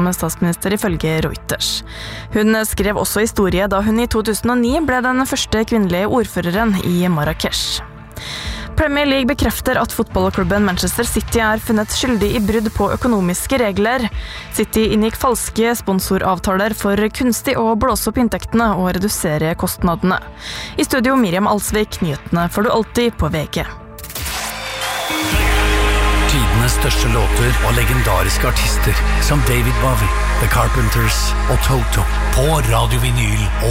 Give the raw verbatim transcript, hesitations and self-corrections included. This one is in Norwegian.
som statsminister ifølge Reuters. Hun skrev også historie da hun i to tusen og ni ble den første kvinnelige ordføreren i Marrakesh. Premier League bekrefter at fotballklubben Manchester City er funnet skyldig i brudd på økonomiske regler. City inngikk falske sponsoravtaler for kunstig å blåse opp inntektene og redusere kostnadene. I studio Miriam Alsvik, nyhetene får du alltid på V G. Tidenes største låter og legendariske artister som David Bowie, The Carpenters og Toto på Radio Vinyl.